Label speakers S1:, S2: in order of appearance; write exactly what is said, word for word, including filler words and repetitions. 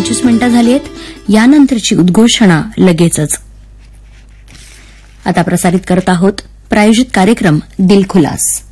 S1: पंचवीस मिनिटं झाली आहेत. यानंतरची उद्घोषणा लगेचच. आता प्रसारित करत आहोत प्रायोजित कार्यक्रम दिलखुलास.